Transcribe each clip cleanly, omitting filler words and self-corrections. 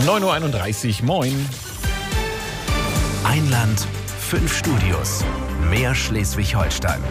9.31 Uhr, moin. Ein Land, 5 Studios. Mehr Schleswig-Holstein.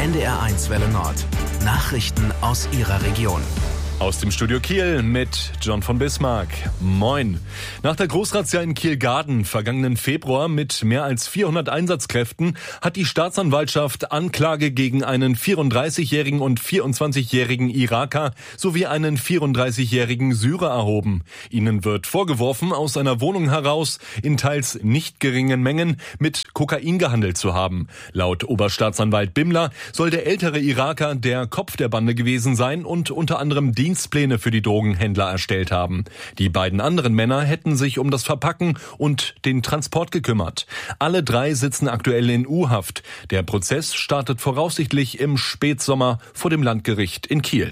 NDR1 Welle Nord. Nachrichten aus Ihrer Region. Aus dem Studio Kiel mit John von Bismarck. Moin. Nach der Großrazzia in Kiel-Garden vergangenen Februar mit mehr als 400 Einsatzkräften hat die Staatsanwaltschaft Anklage gegen einen 34-jährigen und 24-jährigen Iraker sowie einen 34-jährigen Syrer erhoben. Ihnen wird vorgeworfen, aus einer Wohnung heraus in teils nicht geringen Mengen mit Kokain gehandelt zu haben. Laut Oberstaatsanwalt Bimmler soll der ältere Iraker der Kopf der Bande gewesen sein und unter anderem Dienstpläne für die Drogenhändler erstellt haben. Die beiden anderen Männer hätten sich um das Verpacken und den Transport gekümmert. Alle 3 sitzen aktuell in U-Haft. Der Prozess startet voraussichtlich im Spätsommer vor dem Landgericht in Kiel.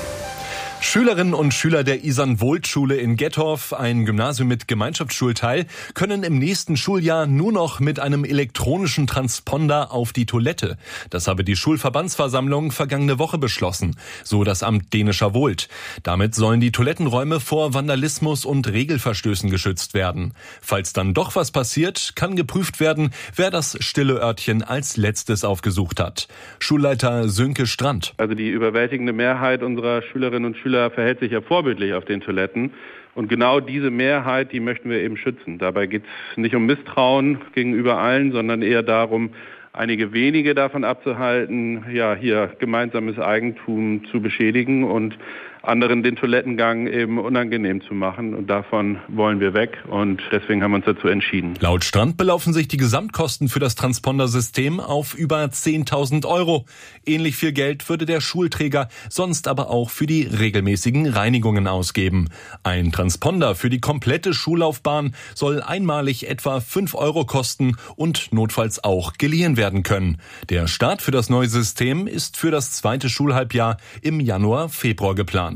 Schülerinnen und Schüler der Isan-Wohlt-Schule in Gettorf, ein Gymnasium mit Gemeinschaftsschulteil, können im nächsten Schuljahr nur noch mit einem elektronischen Transponder auf die Toilette. Das habe die Schulverbandsversammlung vergangene Woche beschlossen, so das Amt Dänischer Wohlt. Damit sollen die Toilettenräume vor Vandalismus und Regelverstößen geschützt werden. Falls dann doch was passiert, kann geprüft werden, wer das stille Örtchen als letztes aufgesucht hat. Schulleiter Sönke Strand. Also die überwältigende Mehrheit unserer Schülerinnen und Schüler verhält sich ja vorbildlich auf den Toiletten. Und genau diese Mehrheit, die möchten wir eben schützen. Dabei geht es nicht um Misstrauen gegenüber allen, sondern eher darum, einige wenige davon abzuhalten, ja, hier gemeinsames Eigentum zu beschädigen und anderen den Toilettengang eben unangenehm zu machen. Und davon wollen wir weg und deswegen haben wir uns dazu entschieden. Laut Strand belaufen sich die Gesamtkosten für das Transpondersystem auf über 10.000 €. Ähnlich viel Geld würde der Schulträger sonst aber auch für die regelmäßigen Reinigungen ausgeben. Ein Transponder für die komplette Schullaufbahn soll einmalig etwa 5 € kosten und notfalls auch geliehen werden können. Der Start für das neue System ist für das 2. Schulhalbjahr im Januar, Februar geplant.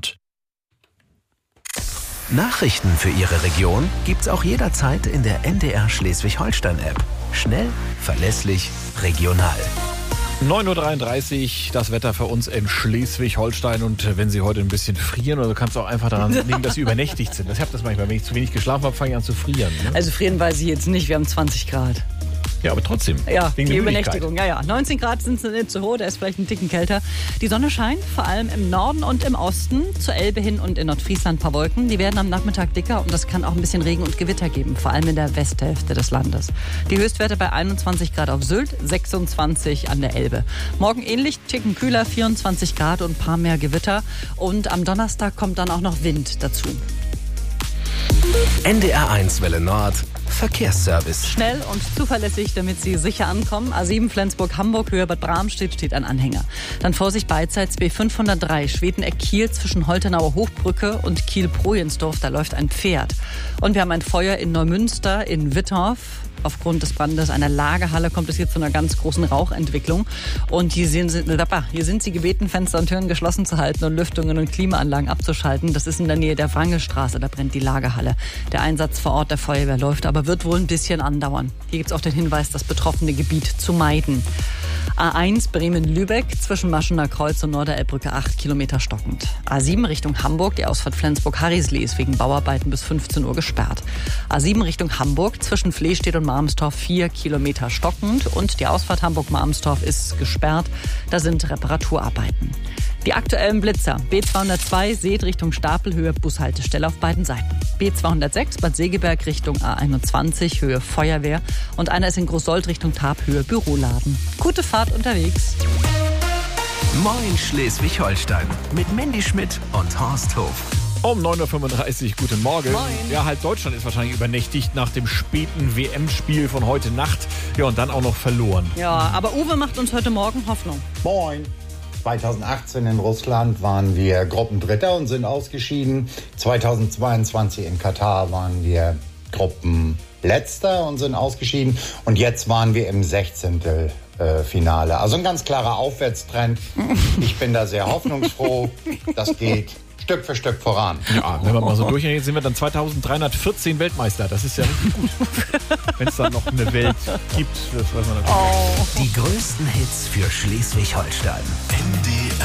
Nachrichten für Ihre Region gibt's auch jederzeit in der NDR Schleswig-Holstein-App. Schnell, verlässlich, regional. 9.33 Uhr, das Wetter für uns in Schleswig-Holstein. Und wenn Sie heute ein bisschen frieren, oder kann es auch einfach daran liegen, dass Sie übernächtigt sind. Ich habe das manchmal, wenn ich zu wenig geschlafen habe, fange ich an zu frieren. Ne? Also frieren weiß ich jetzt nicht, wir haben 20 Grad. Ja, aber trotzdem. Ja, wegen die der Übernächtigung. Ja. 19 Grad sind es nicht so hoch, da ist vielleicht ein Ticken kälter. Die Sonne scheint, vor allem im Norden und im Osten, zur Elbe hin und in Nordfriesland ein paar Wolken. Die werden am Nachmittag dicker und das kann auch ein bisschen Regen und Gewitter geben, vor allem in der Westhälfte des Landes. Die Höchstwerte bei 21 Grad auf Sylt, 26 an der Elbe. Morgen ähnlich, Ticken kühler, 24 Grad und ein paar mehr Gewitter. Und am Donnerstag kommt dann auch noch Wind dazu. NDR1 Welle Nord. Verkehrsservice. Schnell und zuverlässig, damit Sie sicher ankommen. A7 Flensburg-Hamburg, Höhe Bad Bramstedt steht ein Anhänger. Dann Vorsicht beidseits B503, Schwedeneck-Kiel zwischen Holtenauer Hochbrücke und Kiel-Projensdorf, da läuft ein Pferd. Und wir haben ein Feuer in Neumünster, in Wittorf. Aufgrund des Brandes einer Lagerhalle kommt es hier zu einer ganz großen Rauchentwicklung. Und hier sind Sie gebeten, Fenster und Türen geschlossen zu halten und Lüftungen und Klimaanlagen abzuschalten. Das ist in der Nähe der Wrangelstraße, da brennt die Lagerhalle. Der Einsatz vor Ort der Feuerwehr läuft, aber wird wohl ein bisschen andauern. Hier gibt es auch den Hinweis, das betroffene Gebiet zu meiden. A1 Bremen-Lübeck zwischen Maschener Kreuz und Norderelbbrücke 8 Kilometer stockend. A7 Richtung Hamburg, die Ausfahrt Flensburg-Harrislee ist wegen Bauarbeiten bis 15 Uhr gesperrt. A7 Richtung Hamburg zwischen Flehstedt und Marmstorf 4 Kilometer stockend und die Ausfahrt Hamburg-Marmstorf ist gesperrt. Da sind Reparaturarbeiten. Die aktuellen Blitzer. B202 Seet Richtung Stapelhöhe, Bushaltestelle auf beiden Seiten. B206 Bad Segeberg Richtung A21, Höhe Feuerwehr. Und einer ist in Großsold Richtung Tabhöhe, Büroladen. Gute Fahrt unterwegs. Moin Schleswig-Holstein mit Mandy Schmidt und Horst Hof. Um 9.35 Uhr, guten Morgen. Moin. Ja, halb Deutschland ist wahrscheinlich übernächtigt nach dem späten WM-Spiel von heute Nacht. Ja, und dann auch noch verloren. Ja, aber Uwe macht uns heute Morgen Hoffnung. Moin. 2018 in Russland waren wir Gruppendritter und sind ausgeschieden. 2022 in Katar waren wir Gruppenletzter und sind ausgeschieden. Und jetzt waren wir im 16. Finale. Also ein ganz klarer Aufwärtstrend. Ich bin da sehr hoffnungsfroh. Das geht Stück für Stück voran. Ja, wenn wir mal so durchgehen, sind wir dann 2314 Weltmeister. Das ist ja richtig gut. Wenn es dann noch eine Welt gibt, das weiß man natürlich. Die größten Hits für Schleswig-Holstein. NDR